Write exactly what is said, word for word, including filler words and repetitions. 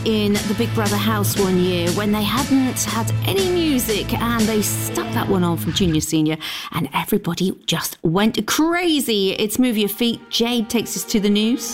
in the Big Brother house one year when they hadn't had any music and they stuck that one on from Junior Senior and everybody just went crazy. It's Move Your Feet. Jade takes us to the news.